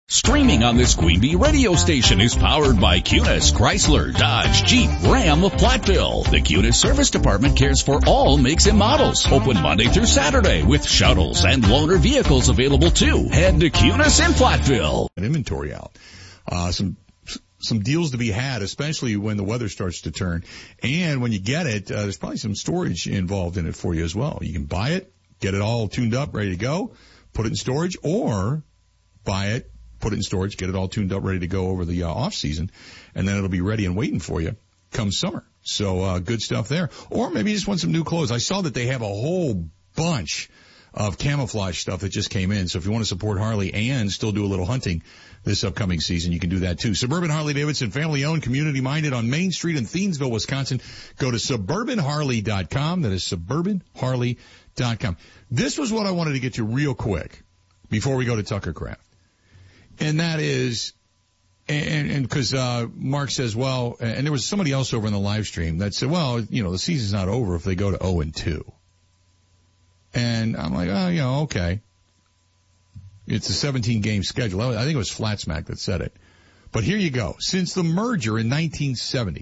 Streaming on this Queen Bee radio station is powered by Cunis, Chrysler, Dodge, Jeep, Ram of Platteville. The Cunis Service Department cares for all makes and models. Open Monday through Saturday with shuttles and loaner vehicles available too. Head to Cunis in Platteville. Inventory out. Some deals to be had, especially when the weather starts to turn. And when you get it, there's probably some storage involved in it for you as well. You can buy it, get it all tuned up, ready to go, put it in storage, or buy it, put it in storage, get it all tuned up, ready to go over the off season, and then it'll be ready and waiting for you come summer. So good stuff there. Or maybe you just want some new clothes. I saw that they have a whole bunch of camouflage stuff that just came in. So if you want to support Harley and still do a little hunting this upcoming season, you can do that too. Suburban Harley-Davidson, family-owned, community-minded on Main Street in Thiensville, Wisconsin. Go to suburbanharley.com. That is suburbanharley.com. This was what I wanted to get to real quick before we go to Tucker Craft. And that is, and because Mark says, well, and there was somebody else over in the live stream that said, well, you know, the season's not over if they go to 0-2. And I'm like, oh, you know, okay. It's a 17-game schedule. I think it was Flat Smack that said it. But here you go. Since the merger in 1970,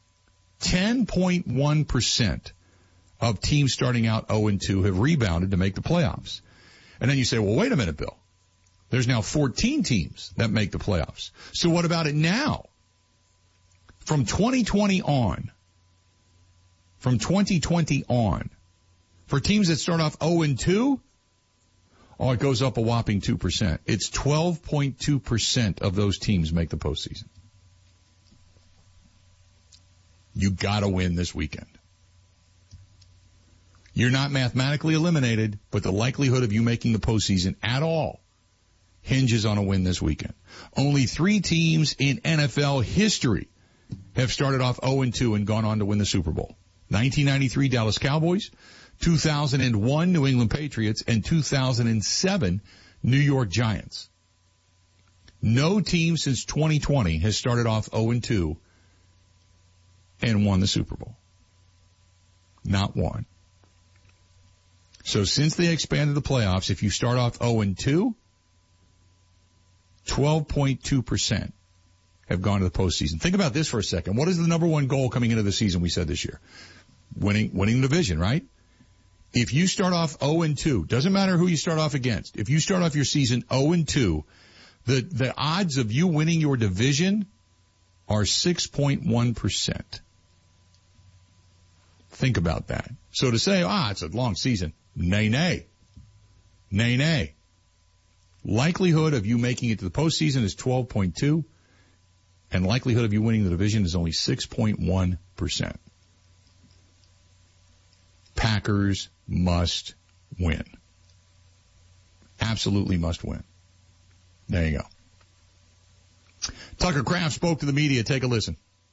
10.1% of teams starting out 0-2 have rebounded to make the playoffs. And then you say, well, wait a minute, Bill. There's now 14 teams that make the playoffs. So what about it now? From 2020 on, for teams that start off 0-2, oh, it goes up a whopping 2%. It's 12.2% of those teams make the postseason. You gotta win this weekend. You're not mathematically eliminated, but the likelihood of you making the postseason at all hinges on a win this weekend. Only 3 teams in NFL history have started off 0-2 and gone on to win the Super Bowl. 1993 Dallas Cowboys, 2001 New England Patriots, and 2007 New York Giants. No team since 2020 has started off 0-2 and won the Super Bowl. Not one. So since they expanded the playoffs, if you start off 0-2, 12.2% have gone to the postseason. Think about this for a second. What is the number one goal coming into the season we said this year? Winning the division, right? If you start off 0-2, doesn't matter who you start off against. If you start off your season 0-2, the odds of you winning your division are 6.1%. Think about that. So to say, it's a long season. Nay. Likelihood of you making it to the postseason is 12.2, and likelihood of you winning the division is only 6.1%. Packers must win. Absolutely must win. There you go. Tucker Kraft spoke to the media. Take a listen.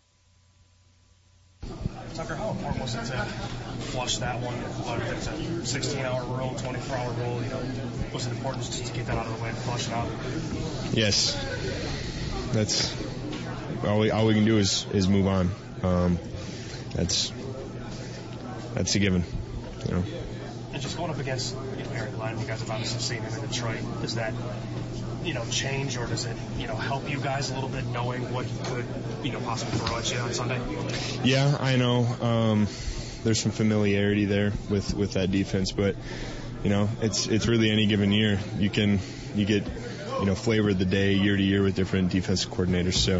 Tucker, how important was it to flush that one? It's a 16-hour rule, 24-hour rule. You know, was it important just to get that out of the way and flush it out? Yes. That's all we can do is move on. That's a given, you know. And just going up against Eric Glenn, you guys have obviously seen him in Detroit. Does that, change, or does it, help you guys a little bit knowing what he could, possibly throw at you on Sunday? Yeah, I know. There's some familiarity there with that defense, but it's really any given year you get flavor of the day year to year with different defensive coordinators. So,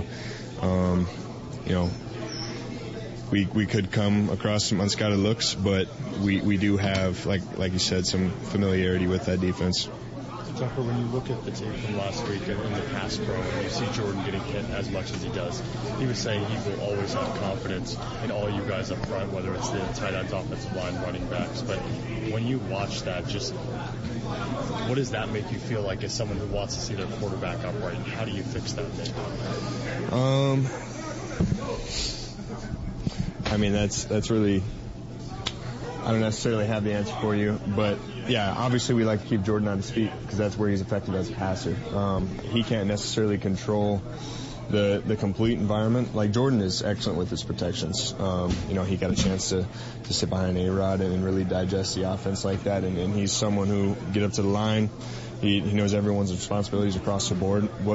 we could come across some unscouted looks, but we do have, like you said, some familiarity with that defense. Tucker, when you look at the tape from last week in the pass pro and you see Jordan getting hit as much as he does, he was saying he will always have confidence in all you guys up front, whether it's the tight ends, offensive line, running backs. But when you watch that, just what does that make you feel like as someone who wants to see their quarterback upright, and how do you fix that thing? I mean, that's really, I don't necessarily have the answer for you, but yeah, obviously we like to keep Jordan on his feet because that's where he's effective as a passer. He can't necessarily control the complete environment. Like Jordan is excellent with his protections. He got a chance to sit behind A-Rod and really digest the offense like that, and he's someone who get up to the line. He knows everyone's responsibilities across the board.